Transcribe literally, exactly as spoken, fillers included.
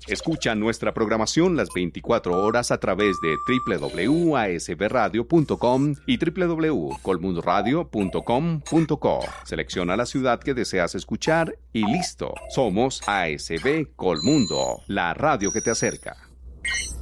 Escucha nuestra programación las veinticuatro horas a través de doble u doble u doble u punto a s b radio punto com y doble u doble u doble u punto colmundoradio punto com punto co. Selecciona la ciudad que deseas escuchar y listo. Somos A S B Colmundo, la radio que te acerca.